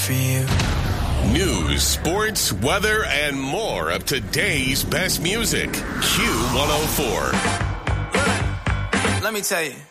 for you. News, sports, weather, and more of today's best music. Q104. Let me tell you.